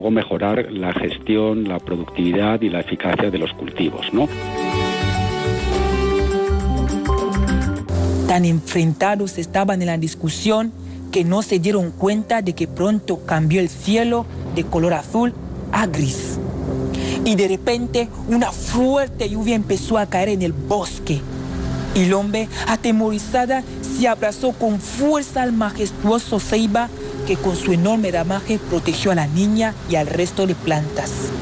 o mejorar la gestión, la productividad y la eficacia de los cultivos, ¿no? Tan enfrentados estaban en la discusión que no se dieron cuenta de que pronto cambió el cielo de color azul a gris. Y de repente una fuerte lluvia empezó a caer en el bosque. Y el hombre, atemorizada, se abrazó con fuerza al majestuoso ceiba que con su enorme ramaje protegió a la niña y al resto de plantas.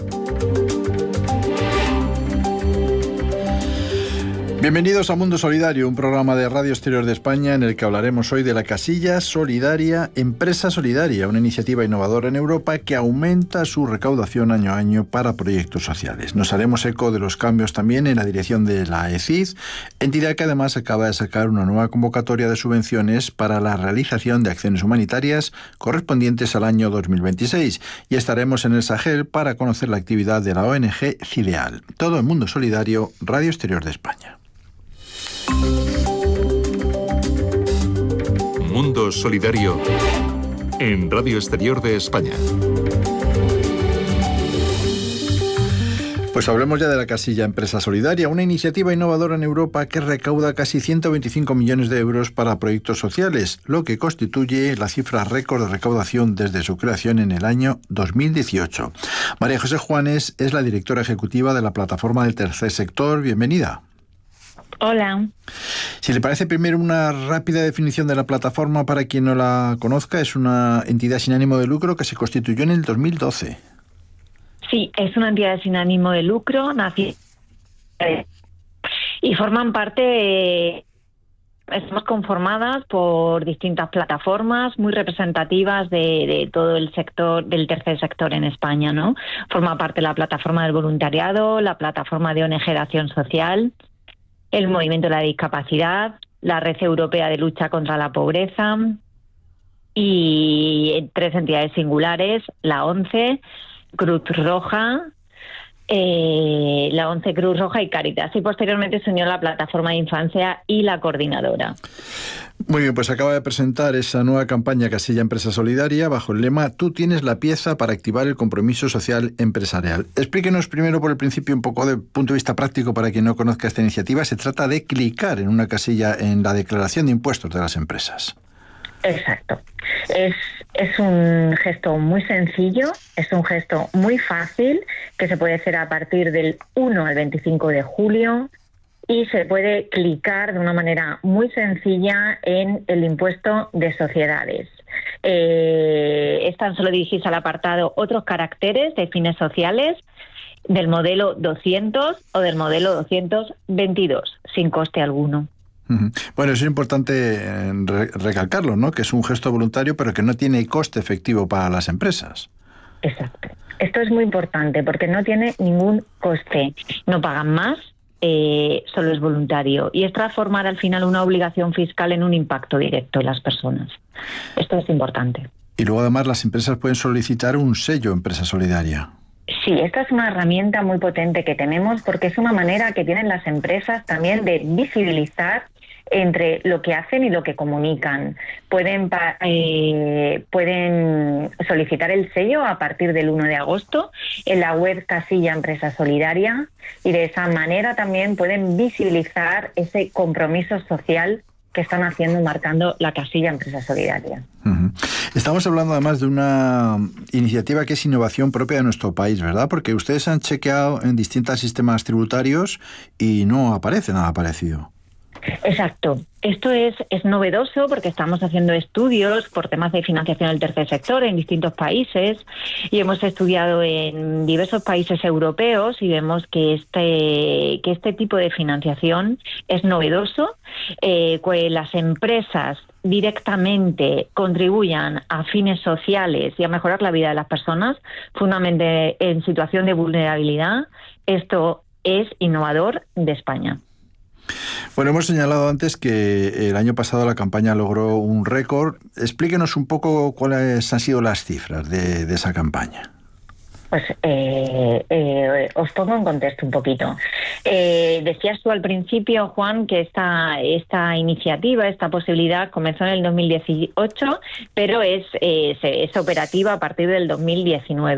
Bienvenidos a Mundo Solidario, un programa de Radio Exterior de España en el que hablaremos hoy de la casilla solidaria Empresa Solidaria, una iniciativa innovadora en Europa que aumenta su recaudación año a año para proyectos sociales. Nos haremos eco de los cambios también en la dirección de la ECID, entidad que además acaba de sacar una nueva convocatoria de subvenciones para la realización de acciones humanitarias correspondientes al año 2026. Y estaremos en el Sahel para conocer la actividad de la ONG Cideal. Todo en Mundo Solidario, Radio Exterior de España. Mundo Solidario en Radio Exterior de España. Pues hablemos ya de la casilla Empresa Solidaria, una iniciativa innovadora en Europa que recauda casi 125 millones de euros para proyectos sociales, lo que constituye la cifra récord de recaudación desde su creación en el año 2018. María José Juanes es la directora ejecutiva de la Plataforma del Tercer Sector. Bienvenida. Hola. Si le parece, primero una rápida definición de la plataforma para quien no la conozca. Es una entidad sin ánimo de lucro que se constituyó en el 2012. Sí, es una entidad sin ánimo de lucro, y forman parte, estamos conformadas por distintas plataformas muy representativas de todo el sector, del tercer sector en España, ¿no? Forma parte la plataforma del voluntariado, la plataforma de ONG de Acción Social, el Movimiento de la Discapacidad, la Red Europea de Lucha contra la Pobreza y 3 entidades singulares, la ONCE, Cruz Roja, Cruz Roja y Cáritas. Y posteriormente se unió la Plataforma de Infancia y la Coordinadora. Muy bien, pues acaba de presentar esa nueva campaña Casilla Empresa Solidaria bajo el lema "Tú tienes la pieza para activar el compromiso social empresarial". Explíquenos primero por el principio un poco de punto de vista práctico para quien no conozca esta iniciativa. Se trata de clicar en una casilla en la declaración de impuestos de las empresas. Exacto. Es un gesto muy sencillo, es un gesto muy fácil que se puede hacer a partir del 1 al 25 de julio y se puede clicar de una manera muy sencilla en el impuesto de sociedades. Es tan solo dirigirse al apartado Otros caracteres de fines sociales del modelo 200 o del modelo 222, sin coste alguno. Bueno, eso es importante recalcarlo, ¿no? Que es un gesto voluntario, pero que no tiene coste efectivo para las empresas. Exacto. Esto es muy importante porque no tiene ningún coste. No pagan más, solo es voluntario. Y es transformar al final una obligación fiscal en un impacto directo en las personas. Esto es importante. Y luego además las empresas pueden solicitar un sello Empresa Solidaria. Sí, esta es una herramienta muy potente que tenemos porque es una manera que tienen las empresas también de visibilizar entre lo que hacen y lo que comunican. Pueden solicitar el sello a partir del 1 de agosto en la web Casilla Empresa Solidaria y de esa manera también pueden visibilizar ese compromiso social que están haciendo, marcando la casilla Empresa Solidaria. Estamos hablando además de una iniciativa que es innovación propia de nuestro país, ¿verdad? Porque ustedes han chequeado en distintos sistemas tributarios y no aparece nada parecido. Exacto. Esto es novedoso porque estamos haciendo estudios por temas de financiación del tercer sector en distintos países y hemos estudiado en diversos países europeos y vemos que este tipo de financiación es novedoso, que las empresas directamente contribuyan a fines sociales y a mejorar la vida de las personas, fundamentalmente en situación de vulnerabilidad. Esto es innovador de España. Bueno, hemos señalado antes que el año pasado la campaña logró un récord. Explíquenos un poco cuáles han sido las cifras de esa campaña. Pues os pongo en contexto un poquito. Decías tú al principio, Juan, que esta iniciativa, esta posibilidad comenzó en el 2018, pero es operativa a partir del 2019.